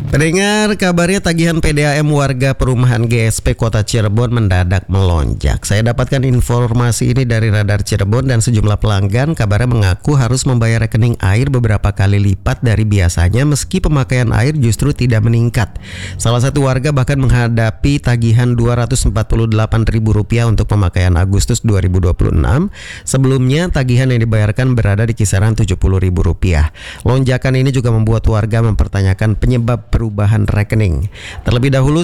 Pendengar, kabarnya tagihan PDAM warga perumahan GSP Kota Cirebon mendadak melonjak. Saya dapatkan informasi ini dari Radar Cirebon dan sejumlah pelanggan kabarnya mengaku harus membayar rekening air beberapa kali lipat dari biasanya meski pemakaian air justru tidak meningkat. Salah satu warga bahkan menghadapi tagihan Rp248.000 untuk pemakaian Agustus 2026. Sebelumnya tagihan yang dibayarkan berada di kisaran Rp70.000. Lonjakan ini juga membuat warga mempertanyakan penyebab perubahan rekening. Sebagian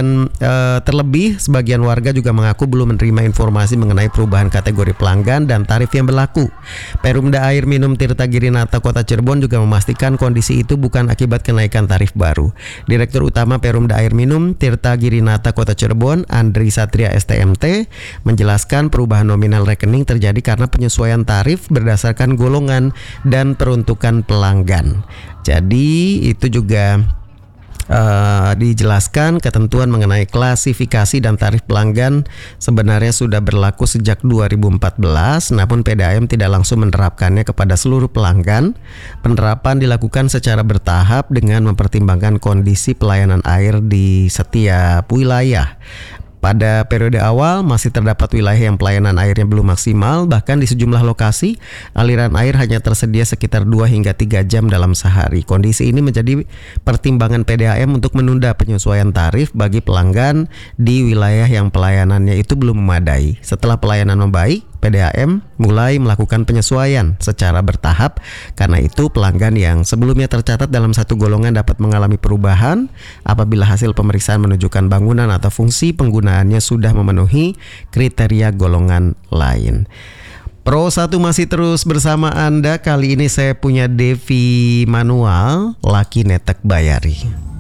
warga juga mengaku belum menerima informasi mengenai perubahan kategori pelanggan dan tarif yang berlaku. Perumda Air Minum Tirta Girinata Kota Cirebon juga memastikan kondisi itu bukan akibat kenaikan tarif baru. Direktur Utama Perumda Air Minum Tirta Girinata Kota Cirebon, Andri Satria STMT, menjelaskan perubahan nominal rekening terjadi karena penyesuaian tarif berdasarkan golongan dan peruntukan pelanggan. Jadi itu juga dijelaskan ketentuan mengenai klasifikasi dan tarif pelanggan sebenarnya sudah berlaku sejak 2014, namun PDAM tidak langsung menerapkannya kepada seluruh pelanggan. Penerapan dilakukan secara bertahap dengan mempertimbangkan kondisi pelayanan air di setiap wilayah. Pada periode awal masih terdapat wilayah yang pelayanan airnya belum maksimal, bahkan di sejumlah lokasi aliran air hanya tersedia sekitar 2 hingga 3 jam dalam sehari. Kondisi ini menjadi pertimbangan PDAM untuk menunda penyesuaian tarif bagi pelanggan di wilayah yang pelayanannya itu belum memadai. Setelah pelayanan membaik, PDAM mulai melakukan penyesuaian secara bertahap. Karena itu pelanggan yang sebelumnya tercatat dalam satu golongan dapat mengalami perubahan apabila hasil pemeriksaan menunjukkan bangunan atau fungsi penggunaannya sudah memenuhi kriteria golongan lain. Pro 1 masih terus bersama Anda. Kali ini saya punya Devi Manual, Laki Netek Bayari.